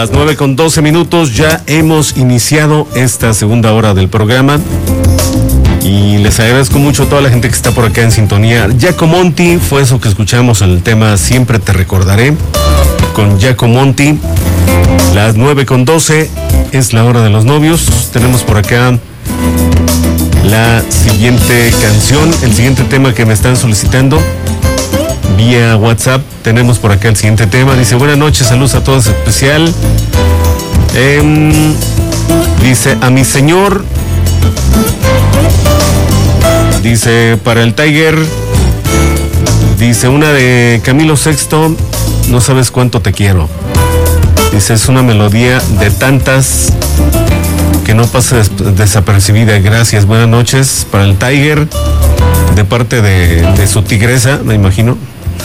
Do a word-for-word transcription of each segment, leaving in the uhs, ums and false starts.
Las nueve con doce minutos, ya hemos iniciado esta segunda hora del programa y les agradezco mucho a toda la gente que está por acá en sintonía. Giacomo Monti fue eso que escuchamos en el tema Siempre te recordaré con Giacomo Monti. Las nueve con doce es la hora de los novios. Tenemos por acá la siguiente canción, el siguiente tema que me están solicitando vía WhatsApp. Tenemos por acá el siguiente tema. Dice: buenas noches, saludos a todos, especial. Eh, dice: a mi señor. Dice: para el Tiger. Dice: una de Camilo Sexto, No sabes cuánto te quiero. Dice: es una melodía de tantas que no pasa des- desapercibida. Gracias, buenas noches. Para el Tiger, de parte de, de su tigresa, me imagino.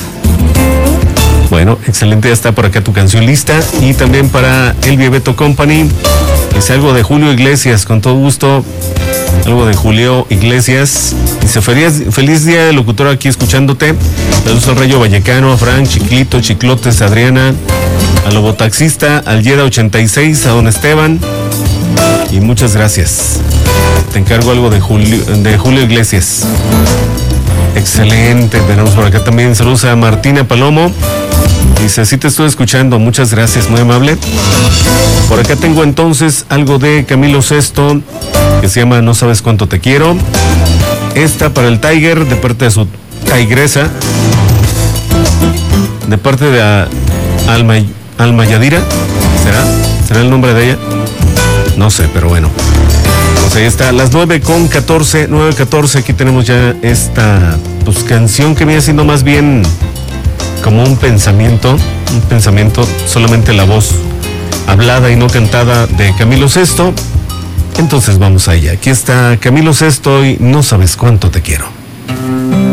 Bueno, excelente, ya está por acá tu canción lista. Y también para el Bebeto Company, dice: algo de Julio Iglesias, con todo gusto. Algo de Julio Iglesias. Dice: feliz, feliz día de locutor aquí escuchándote. Saludos al Rayo Vallecano, a Frank, Chiclito, Chiclotes, Adriana, al Lobotaxista, al Yeda ochenta y seis, a don Esteban. Y muchas gracias. Te encargo algo de Julio, de Julio Iglesias. Excelente, tenemos por acá también saludos a Martina Palomo. Dice: sí te estoy escuchando, muchas gracias, muy amable. Por acá tengo entonces algo de Camilo Sesto, que se llama No sabes cuánto te quiero. Esta para el Tiger, de parte de su tigresa, de parte de a, Alma, Alma Yadira. ¿Será? ¿Será el nombre de ella? No sé, pero bueno. Pues ahí está, las nueve con catorce, nueve catorce, aquí tenemos ya esta pues, canción que viene siendo más bien como un pensamiento, un pensamiento, solamente la voz hablada y no cantada de Camilo Sesto. Entonces vamos a ella. Aquí está Camilo Sesto y No sabes cuánto te quiero.